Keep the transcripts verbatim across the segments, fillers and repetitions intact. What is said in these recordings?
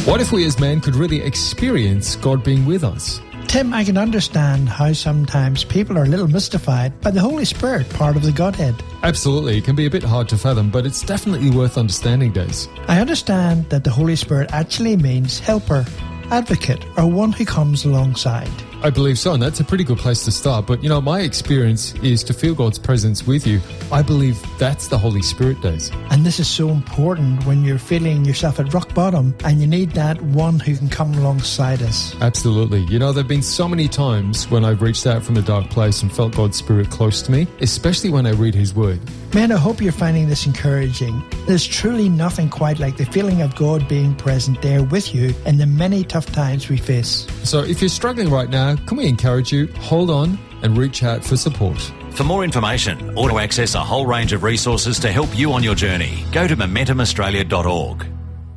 What if we as men could really experience God being with us? Tim, I can understand how sometimes people are a little mystified by the Holy Spirit, part of the Godhead. Absolutely, it can be a bit hard to fathom, but it's definitely worth understanding, Des. I understand that the Holy Spirit actually means helper, advocate, or one who comes alongside. I believe so, and that's a pretty good place to start. But, you know, my experience is to feel God's presence with you. I believe that's the Holy Spirit, Des. And this is so important when you're feeling yourself at rock bottom and you need that one who can come alongside us. Absolutely. You know, there have been so many times when I've reached out from a dark place and felt God's Spirit close to me, especially when I read His Word. Man, I hope you're finding this encouraging. There's truly nothing quite like the feeling of God being present there with you in the many tough times we face. So if you're struggling right now, can we encourage you? Hold on and reach out for support. For more information or to access a whole range of resources to help you on your journey, go to momentum australia dot org.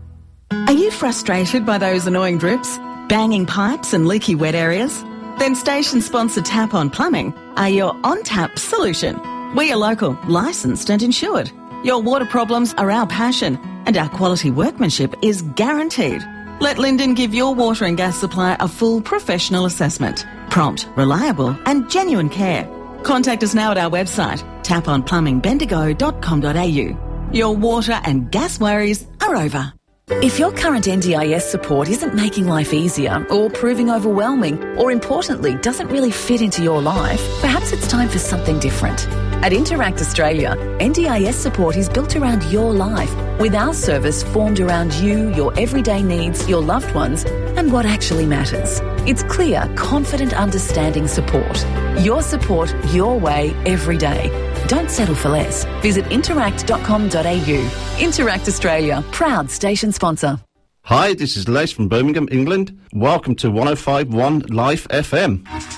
Are you frustrated by those annoying drips, banging pipes and leaky wet areas? Then station sponsor Tap On Plumbing are your on-tap solution. We are local, licensed and insured. Your water problems are our passion and our quality workmanship is guaranteed. Let Linden give your water and gas supply a full professional assessment. Prompt, reliable and genuine care. Contact us now at our website, tap on plumbing bendigo dot com dot a u. Your water and gas worries are over. If your current N D I S support isn't making life easier or proving overwhelming or, importantly, doesn't really fit into your life, perhaps it's time for something different. At Interact Australia, N D I S support is built around your life, with our service formed around you, your everyday needs, your loved ones, and what actually matters. It's clear, confident, understanding support. Your support, your way, every day. Don't settle for less. Visit interact dot com dot a u. Interact Australia, proud station sponsor. Hi, this is Les from Birmingham, England. Welcome to one oh five point one Life F M.